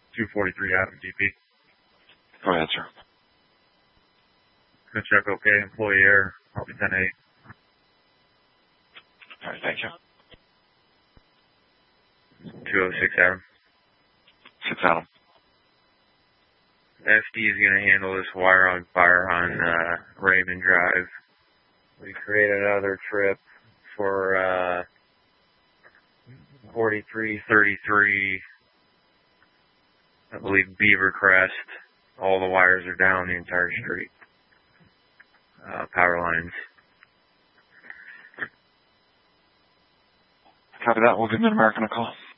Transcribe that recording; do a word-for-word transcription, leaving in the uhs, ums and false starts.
two forty-three Adam D P. Go ahead, sir. Good check, okay. Employee air, probably ten eight. All right, thank you. two oh six Adam. six Adam. F D is going to handle this wire on fire on uh, Raymond Drive. We created another trip for uh, forty-three thirty-three, I believe Beaver Crest. All the wires are down the entire street. Uh, power lines. Copy that. We'll give Mid-American a call.